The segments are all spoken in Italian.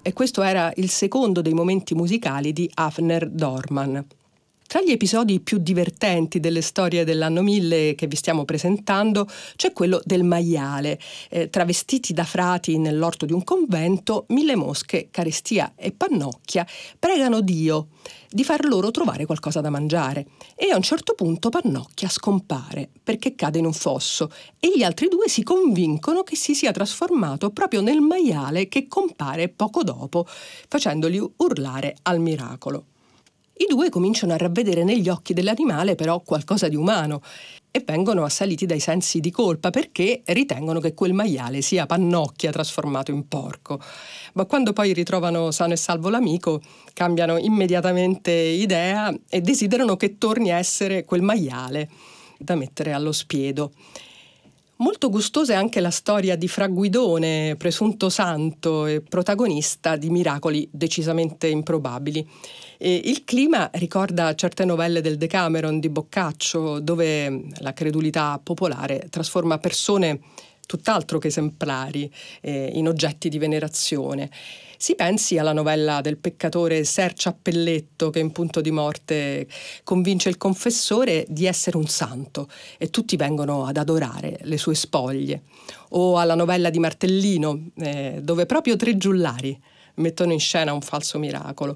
e questo era il secondo dei momenti musicali di Avner Dorman. Tra gli episodi più divertenti delle storie dell'anno 1000 che vi stiamo presentando c'è quello del maiale. Travestiti da frati nell'orto di un convento, Mille Mosche, Carestia e Pannocchia pregano Dio di far loro trovare qualcosa da mangiare. E a un certo punto Pannocchia scompare perché cade in un fosso e gli altri due si convincono che si sia trasformato proprio nel maiale che compare poco dopo, facendoli urlare al miracolo. I due cominciano a ravvedere negli occhi dell'animale però qualcosa di umano e vengono assaliti dai sensi di colpa perché ritengono che quel maiale sia Pannocchia trasformato in porco. Ma quando poi ritrovano sano e salvo l'amico, cambiano immediatamente idea e desiderano che torni a essere quel maiale da mettere allo spiedo. Molto gustosa è anche la storia di Fra Guidone, presunto santo e protagonista di miracoli decisamente improbabili. E il clima ricorda certe novelle del Decameron di Boccaccio, dove la credulità popolare trasforma persone tutt'altro che esemplari in oggetti di venerazione. Si pensi alla novella del peccatore Ser Ciappelletto che in punto di morte convince il confessore di essere un santo e tutti vengono ad adorare le sue spoglie. O alla novella di Martellino dove proprio tre giullari mettono in scena un falso miracolo.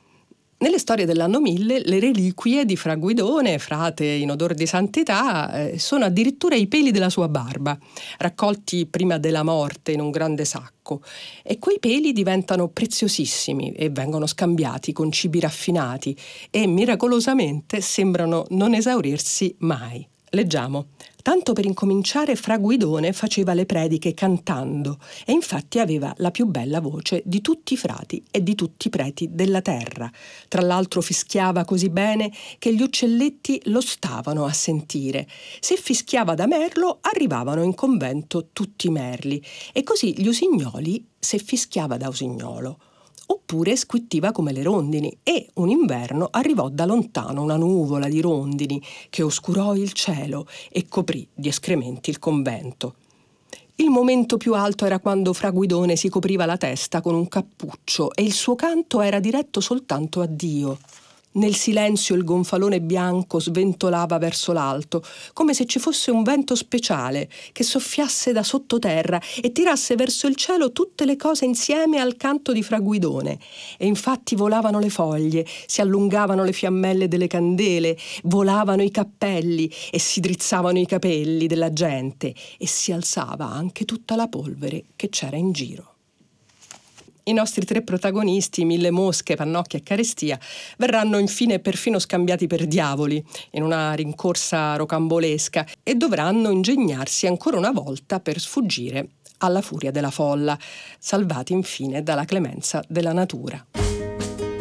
Nelle storie dell'anno 1000 le reliquie di Fra Guidone, frate in odore di santità, sono addirittura i peli della sua barba, raccolti prima della morte in un grande sacco. E quei peli diventano preziosissimi e vengono scambiati con cibi raffinati e miracolosamente sembrano non esaurirsi mai. Leggiamo. Tanto per incominciare Fra Guidone faceva le prediche cantando e infatti aveva la più bella voce di tutti i frati e di tutti i preti della terra. Tra l'altro fischiava così bene che gli uccelletti lo stavano a sentire. Se fischiava da merlo arrivavano in convento tutti i merli e così gli usignoli se fischiava da usignolo. Oppure squittiva come le rondini e un inverno arrivò da lontano una nuvola di rondini che oscurò il cielo e coprì di escrementi il convento. Il momento più alto era quando Fra Guidone si copriva la testa con un cappuccio e il suo canto era diretto soltanto a Dio. Nel silenzio il gonfalone bianco sventolava verso l'alto, come se ci fosse un vento speciale che soffiasse da sottoterra e tirasse verso il cielo tutte le cose insieme al canto di Fra Guidone. E infatti volavano le foglie, si allungavano le fiammelle delle candele, volavano i cappelli e si drizzavano i capelli della gente e si alzava anche tutta la polvere che c'era in giro. I nostri tre protagonisti, Mille Mosche, Pannocchia e Carestia, verranno infine perfino scambiati per diavoli in una rincorsa rocambolesca e dovranno ingegnarsi ancora una volta per sfuggire alla furia della folla, salvati infine dalla clemenza della natura.